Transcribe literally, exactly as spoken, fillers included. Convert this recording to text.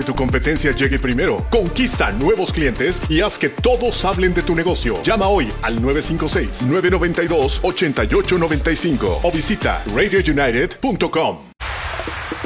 tu competencia llegue primero. Conquista nuevos clientes y haz que todos hablen de tu negocio. Llama hoy al nueve cinco seis, nueve nueve dos, ocho ocho nueve cinco o visita radio united punto com.